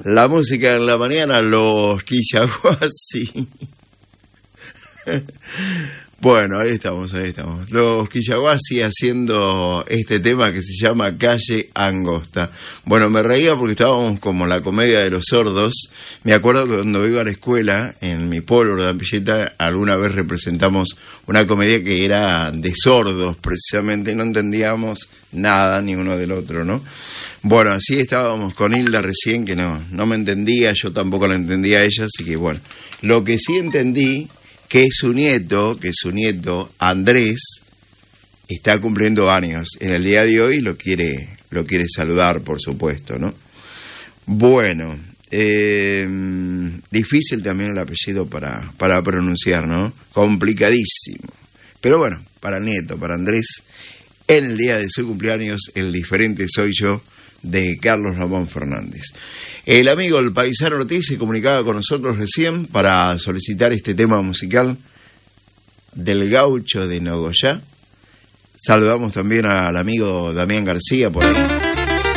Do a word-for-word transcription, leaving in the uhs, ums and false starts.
La música en la mañana, los Quillaguasi. Bueno, ahí estamos, ahí estamos. Los Quillaguasi haciendo este tema que se llama Calle Angosta. Bueno, me reía porque estábamos como la comedia de los sordos. Me acuerdo que cuando iba a la escuela, en mi pueblo de Ampilleta, alguna vez representamos una comedia que era de sordos, precisamente, no entendíamos nada ni uno del otro, ¿no? Bueno, así estábamos con Hilda recién, que no, no me entendía, yo tampoco la entendía a ella, así que bueno. Lo que sí entendí, que su nieto, que su nieto, Andrés, está cumpliendo años en el día de hoy y lo quiere, lo quiere saludar, por supuesto, ¿no? Bueno, eh, difícil también el apellido para, para pronunciar, ¿no? Complicadísimo. Pero bueno, para el nieto, para Andrés, en el día de su cumpleaños, el diferente soy yo, de Carlos Ramón Fernández. El amigo, el paisano Ortiz, se comunicaba con nosotros recién para solicitar este tema musical del Gaucho de Nogoyá. Saludamos también al amigo Damián García por ahí.